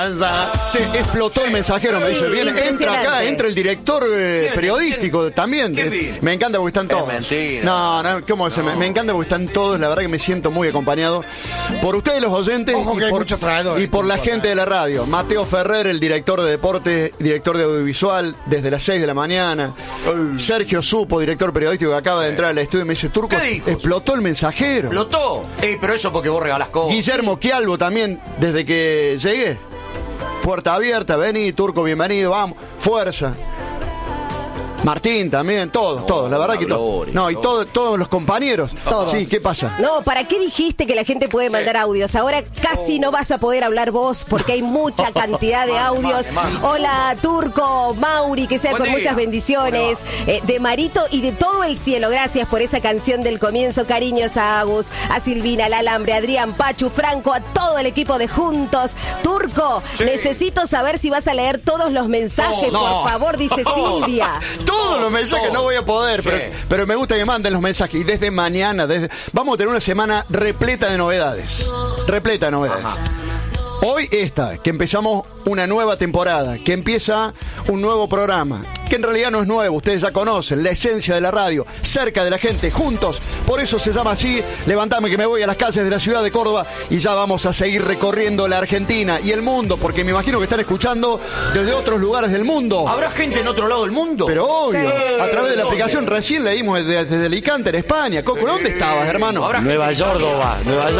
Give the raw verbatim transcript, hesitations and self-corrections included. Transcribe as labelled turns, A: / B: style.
A: Sí, explotó el mensajero, me dice.
B: Sí,
A: Viene, entra acá, entra el director eh, periodístico también.
C: ¿Qué
A: Me encanta porque están todos.
C: Es mentira.
A: No, no, ¿cómo es?
C: No.
A: Me, me encanta porque están todos. La verdad que me siento muy acompañado por ustedes, los oyentes,
D: Ojo que
A: y
D: hay
A: por,
D: muchos traidores.
A: y por la gente de la radio. Mateo Ferrer, el director de deporte, director de audiovisual, desde las seis de la mañana.
C: Uy.
A: Sergio Supo, director periodístico, que acaba de entrar al estudio y me dice: Turco,
C: ¿Qué dijo?
A: explotó el mensajero.
C: ¿Explotó? Eh, pero eso porque vos regalás cosas.
A: Guillermo Quialvo también, desde que llegué. Puerta abierta, vení, Turco, bienvenido, vamos, fuerza. Martín también, todos,
C: No,
A: todos, la verdad
C: la
A: que todos.
C: gloria,
A: No, y
C: no.
A: todo- todos los compañeros.
B: Todos.
A: Sí, ¿qué pasa?
B: No, ¿para qué dijiste que la gente puede mandar audios? Ahora casi no vas a poder hablar vos porque hay mucha cantidad de audios.
C: mande, mande.
B: Hola, Turco, Mauri, que sea
C: Buen
B: con
C: día.
B: muchas bendiciones. Eh, de Marito y de todo el cielo. Gracias por esa canción del comienzo. Cariños a Agus, a Silvina, al Alambre, a Adrián, Pachu, Franco, a todo el equipo de Juntos. Turco,
C: Sí.
B: necesito saber si vas a leer todos los mensajes,
A: No.
B: por favor, dice Silvia.
A: Todos los mensajes
C: todo.
A: no voy a poder,
C: Sí.
A: pero, pero me gusta que manden los mensajes. Y desde mañana, desde vamos a tener una semana repleta de novedades. Repleta de novedades.
C: Ajá.
A: Hoy esta, que empezamos una nueva temporada, que empieza un nuevo programa, que en realidad no es nuevo, ustedes ya conocen, la esencia de la radio, cerca de la gente, juntos, por eso se llama así. Levantame que me voy a las calles de la ciudad de Córdoba y ya vamos a seguir recorriendo la Argentina y el mundo, porque me imagino que están escuchando desde otros lugares del mundo.
C: ¿Habrá gente en otro lado del mundo?
A: Pero obvio,
B: Sí.
A: a través de la
C: ¿Dónde?
A: aplicación recién leímos desde, desde Alicante, en España. Coco, ¿dónde estabas, hermano?
C: ¿Habrá
E: Nueva
C: gente en
E: Córdoba, Nueva